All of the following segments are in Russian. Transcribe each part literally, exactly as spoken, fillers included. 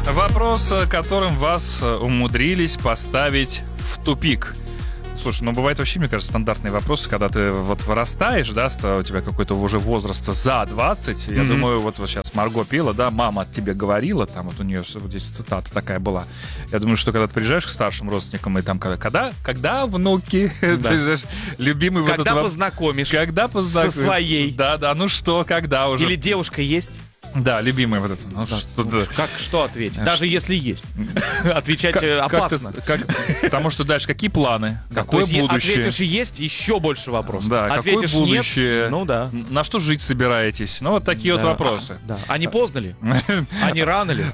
Вопрос, которым вас умудрились поставить в тупик. Слушай, ну бывает вообще, мне кажется, стандартные вопросы, когда ты вот вырастаешь, да, у тебя какой-то уже возраст за двадцать. Я mm-hmm. думаю, вот, вот сейчас Марго пела, да, мама от тебе говорила, там вот у нее вот здесь цитата такая была. Я думаю, что когда ты приезжаешь к старшим родственникам, и там, когда, когда, когда внуки, да. ты знаешь, любимый вот когда этот... познакомишь когда познакомишь со своей. Да, да, ну что, когда уже. Или девушка есть? Да, любимый вот это. Ну, да, что, ну, да. Как, что ответить? Даже что? Если есть. Отвечать как, опасно. Как ты, как, потому что дальше какие планы? Да, какое будущее? Ответишь есть, еще больше вопросов. Да, ответишь какое будущее? Нет, ну да. На что жить собираетесь? Ну, вот такие да. вот вопросы. А, да. а не поздно ли? А не рано ли?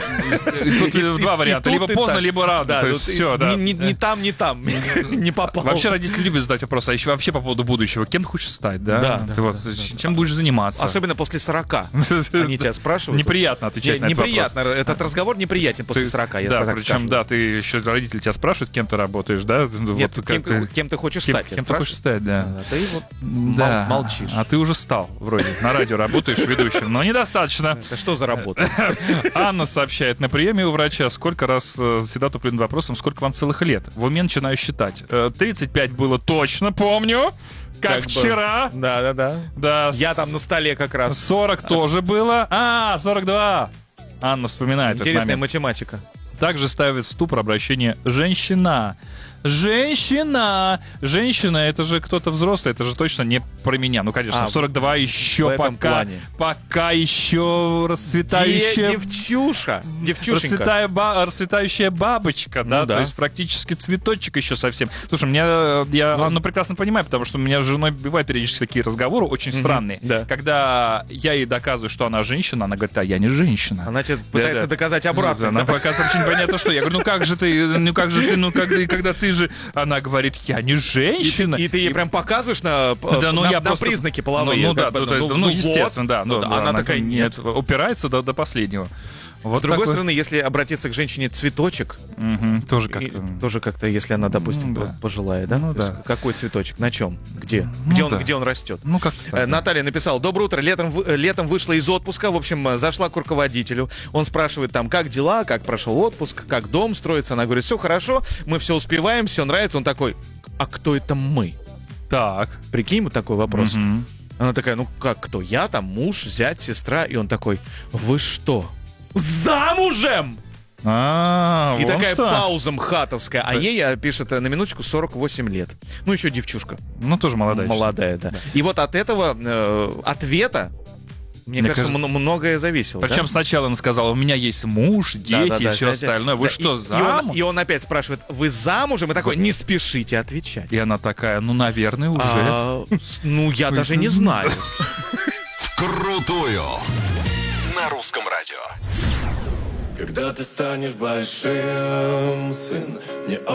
Тут два варианта. Либо поздно, либо рано. То есть все, да. Не там, не там. Не попал. Вообще родители любят задать вопросы. А еще вообще по поводу будущего. Кем ты хочешь стать, да? Да. Чем будешь заниматься? Особенно после сорока. Они тебя спрашивают. Неприятно отвечать на этот вопрос. Неприятно. Этот разговор неприятен после сорока, я да, так причем, скажу. да, ты еще родители тебя спрашивают, кем ты работаешь, да? Нет, вот, кем, ты, кем ты хочешь стать? Кем ты хочешь стать, да. А ты вот да. мол, молчишь. А ты уже стал, вроде, на радио работаешь ведущим, но недостаточно. Это что за работа? Анна сообщает, на приеме у врача сколько раз всегда туплен вопросом, сколько вам целых лет? В уме начинаю считать. тридцать пять было точно, помню. Как, как вчера. Да, да, да. Да. Я там на столе как раз. сорок тоже было. А, сорок два. Анна вспоминает. Интересная математика. Также ставит в ступор обращение «женщина». Женщина! Женщина, это же кто-то взрослый, это же точно не про меня. Ну, конечно, а, сорок два еще пока, плане. пока еще расцветающая... Де- девчуша! Девчушенька. Расцветая ба- расцветающая бабочка, да? Ну, да? То есть практически цветочек еще совсем. Слушай, меня, я ну, Анну прекрасно понимаю, потому что у меня с женой бывают периодически такие разговоры очень mm-hmm, странные. Да. Когда я ей доказываю, что она женщина, она говорит, а я не женщина. Она тебе пытается да, доказать да. обратно. Она показывает вообще непонятно что. Я говорю, ну как же ты, ну как же ты, ну когда, когда ты же... Она говорит, я не женщина. И, и ты ей и... прям показываешь на, да, ну, на, я на просто... признаки половые. Ну, ну да, бы, ну, ну, ну, ну естественно, вот. да. Ну, ну, да она, она такая, нет, упирается до, до последнего. Вот С другой такой... стороны, если обратиться к женщине цветочек, угу, тоже как-то, и, тоже как-то, если она, допустим, ну, да. пожилая, да? Ну, да. Какой цветочек? На чем? Где? Ну, где, он, да. где он растет? Ну как? Э, Наталья написала: доброе утро. Летом летом вышла из отпуска. В общем, зашла к руководителю. Он спрашивает там, как дела, как прошел отпуск, как дом строится. Она говорит, все хорошо, мы все успеваем, все нравится. Он такой, а кто это мы? Так. Прикинь, вот такой вопрос. Угу. Она такая, ну как, кто? Я там муж, зять, сестра. И он такой, вы что, замужем? А, и вон такая что. пауза мхатовская. А ей, пишет, на минуточку сорок восемь лет. Ну, еще девчушка. Ну, тоже молодая. Молодая, да. да. И вот от этого э, ответа, мне, мне кажется, кажется, многое зависело. Причем да? сначала она сказала, у меня есть муж, дети да, да, и да, все да, остальное. Вы да, что, и, замуж? И он, и он опять спрашивает, вы замужем? И такой, не спешите отвечать. И она такая, ну, наверное, уже. А, ну, я даже не знаю. Вкрутую. На русском радио. Когда ты станешь большим, сын, мне